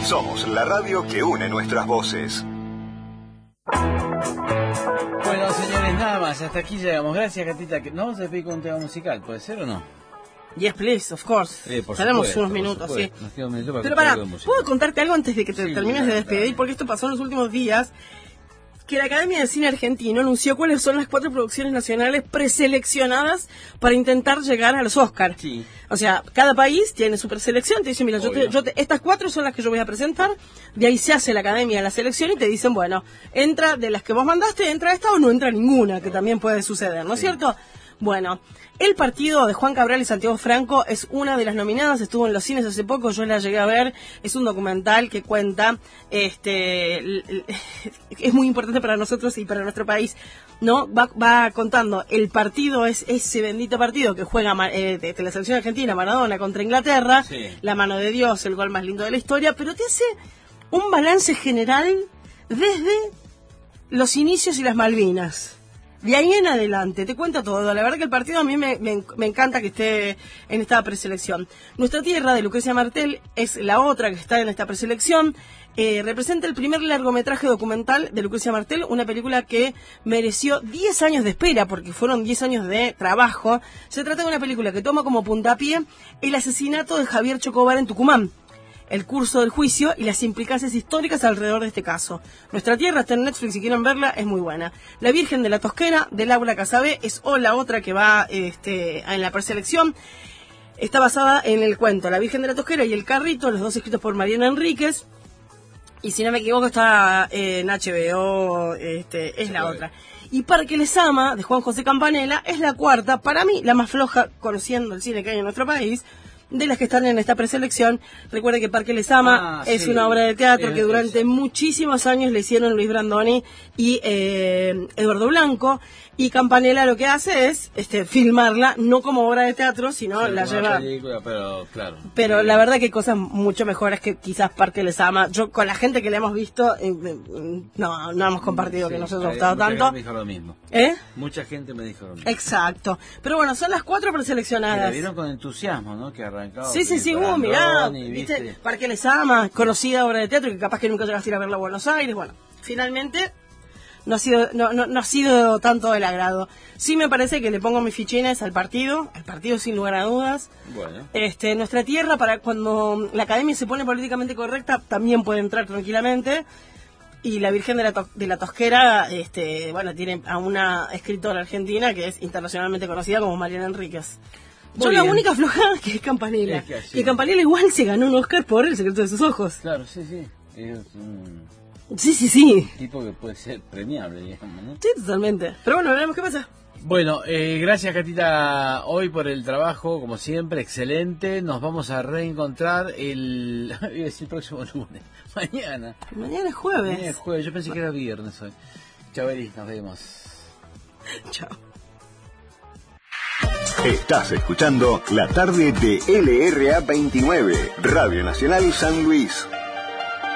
Somos la radio que une nuestras voces. Bueno, señores, nada más. Hasta aquí llegamos. Gracias, Catita. ¿Nos vamos a despedir con un tema musical? ¿Puede ser o no? Yes, please, of course. Tenemos unos minutos, sí. Nos queda un minuto para. Pero ¿puedo contarte algo antes de que te termines de despedir? Porque esto pasó en los últimos días. Que la Academia de Cine Argentino anunció cuáles son las 4 producciones nacionales preseleccionadas para intentar llegar a los Oscars. Sí. O sea, cada país tiene su preselección, te dice, mira, estas 4 son las que yo voy a presentar, de ahí se hace la Academia la selección y te dicen, bueno, entra de las que vos mandaste, entra esta o no entra ninguna, que también puede suceder, ¿no es cierto? Bueno, El partido de Juan Cabral y Santiago Franco es una de las nominadas, estuvo en los cines hace poco, yo la llegué a ver, es un documental que cuenta, es muy importante para nosotros y para nuestro país, ¿no? Va contando el partido, es ese bendito partido que juega de la selección argentina, Maradona contra Inglaterra, la mano de Dios, el gol más lindo de la historia, pero te hace un balance general desde los inicios y las Malvinas. De ahí en adelante, te cuento todo. La verdad que el partido a mí me encanta que esté en esta preselección. Nuestra Tierra, de Lucrecia Martel, es la otra que está en esta preselección. Representa el primer largometraje documental de Lucrecia Martel, una película que mereció 10 años de espera, porque fueron 10 años de trabajo. Se trata de una película que toma como puntapié el asesinato de Javier Chocobar en Tucumán, el curso del juicio y las implicancias históricas alrededor de este caso. Nuestra Tierra está en Netflix, si quieren verla, es muy buena. La Virgen de la Tosquera, de Laura Casabé, es la otra que va en la preselección. Está basada en el cuento La Virgen de la Tosquera y El Carrito, los dos escritos por Mariana Enríquez. Y si no me equivoco está en HBO, es la otra. Y Parque Les Ama, de Juan José Campanella, es la cuarta, para mí la más floja, conociendo el cine que hay en nuestro país, de las que están en esta preselección. Recuerden que Parque Les Ama es una obra de teatro que durante muchísimos años le hicieron Luis Brandoni y Eduardo Blanco, y Campanella lo que hace es filmarla, no como obra de teatro, sino la lleva... película, pero claro. Pero la verdad que hay cosas mucho mejores que quizás Parque Les Ama. Yo, con la gente que le hemos visto, no hemos compartido que nos haya gustado tanto. Me dijo lo mismo. Mucha gente me dijo lo mismo. Exacto. Pero bueno, son las 4 preseleccionadas. La vieron con entusiasmo, ¿no? Que arrancaba. Sí, mirá, ¿viste? Parque Les Ama, conocida obra de teatro que capaz que nunca llegaste a ir a verla a Buenos Aires. Bueno, finalmente no ha sido tanto del agrado. Sí me parece que le pongo mis fichines al partido sin lugar a dudas. Bueno. Nuestra Tierra, para cuando la Academia se pone políticamente correcta, también puede entrar tranquilamente. Y La Virgen de la Tosquera, tiene a una escritora argentina que es internacionalmente conocida como Mariana Enríquez. Yo la única flojada que es Campanella. Que Campanella igual se ganó un Oscar por El secreto de sus ojos. Claro, sí. Es un... Sí. tipo que puede ser premiable, digamos, ¿no? Sí, totalmente. Pero bueno, veremos qué pasa. Bueno, gracias, Catita, hoy por el trabajo, como siempre, excelente. Nos vamos a reencontrar el próximo lunes. Mañana es jueves. Yo pensé que era viernes hoy. Chau, Eri, nos vemos. Chao. Estás escuchando La Tarde de LRA 29, Radio Nacional San Luis.